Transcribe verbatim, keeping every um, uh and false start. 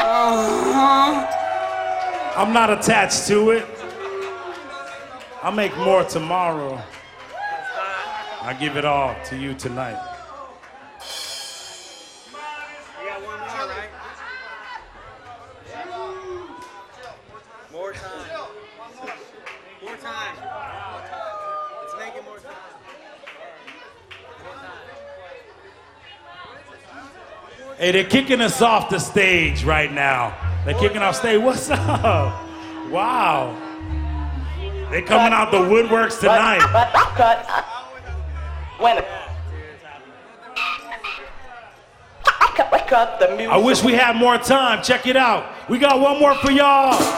Uh-huh. I'm not attached to it. I'll make more tomorrow. I give it all to you tonight. You got one more, right? More time. More time. Let's make it more time. Hey, they're kicking us off the stage right now. They're kicking off stage. What's up? Wow. They're coming out the woodworks tonight. Cut, cut, cut. When cut, cut the music. I wish we had more time. Check it out. We got one more for y'all.